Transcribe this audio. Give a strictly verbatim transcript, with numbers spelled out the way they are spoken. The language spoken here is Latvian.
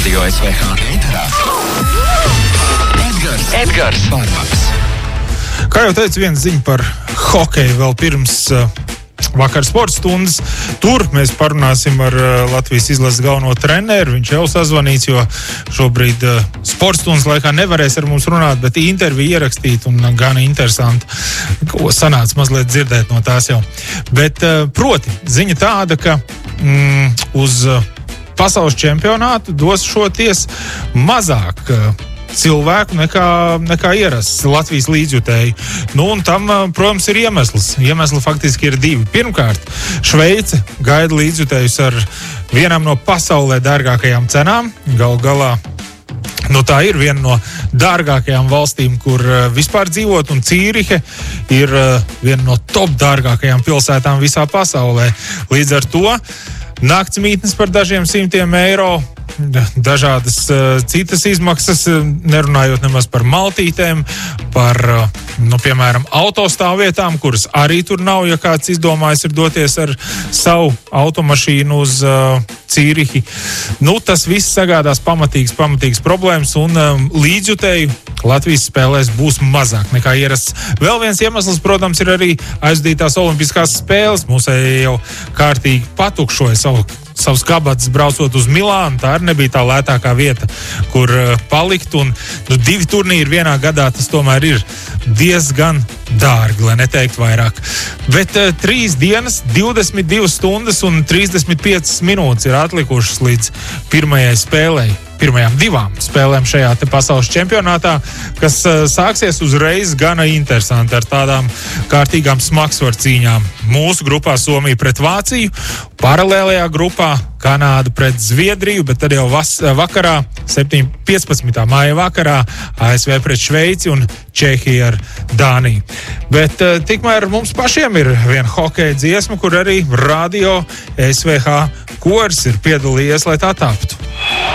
Radio S V H ēterā Edgars, Edgars Barvaks. Kā jau teicu, viena ziņa par hokeju vēl pirms uh, vakar sporta stundas. Tur mēs parunāsim ar uh, Latvijas izlases galveno treneru. Viņš jau sazvanīts, jo šobrīd uh, sporta stundas laikā nevarēs ar mums runāt, bet interviju ierakstīt un uh, gan interesanti, ko sanāca mazliet dzirdēt no tās jau. Bet uh, proti, ziņa tāda, ka mm, uz uh, pasaules čempionātu dos šoties mazāk uh, cilvēku nekā, nekā ierasts Latvijas līdzjutēji. Nu, un tam, protams, ir iemesls. Iemesli faktiski ir divi. Pirmkārt, Šveice gaida līdzjutējus ar vienām no pasaulē dārgākajām cenām. Galu galā, nu, tā ir viena no dārgākajām valstīm, kur uh, vispār dzīvot, un Cīrihe ir uh, viena no top dārgākajām pilsētām visā pasaulē. Līdz ar to naktsmītnes par dažiem simtiem eiro, dažādas uh, citas izmaksas, nerunājot nemaz par maltītēm, par, uh, nu, piemēram, autostāvvietām, kuras arī tur nav, ja kāds izdomājis ir doties ar savu automašīnu uz uh, Cīrihi. Nu, tas viss sagādās pamatīgas, pamatīgas problēmas, un um, līdzjutēju Latvijas spēlēs būs mazāk nekā ierasts. Vēl viens iemesls, protams, ir arī aizdītās olimpiskās spēles. Mūsēji jau kārtīgi patukšoja savu savus kabatas braucot uz Milānu. Tā arī nebija tā lētākā vieta, kur uh, palikt, un nu, divi turnīri vienā gadā tas tomēr ir diezgan dārgi, lai neteikt vairāk. Bet uh, trīs dienas, divdesmit divas stundas un trīsdesmit piecas minūtes ir atlikušas līdz pirmajai spēlei. Pirmajām divām spēlēm šajā te pasaules čempionātā, kas uh, sāksies uzreiz gana interesanti ar tādām kārtīgām smagsvaru cīņām. Mūsu grupā Somija pret Vāciju, paralēlajā grupā Kanāda pret Zviedriju, bet tad jau vas, vakarā, piecpadsmitā māja vakarā, A S V pret Šveici un Čehija ar Dāniju. Bet uh, tikmēr mums pašiem ir viena hokeja dziesma, kur arī radio S V H kors ir piedalījies, lai tā taptu.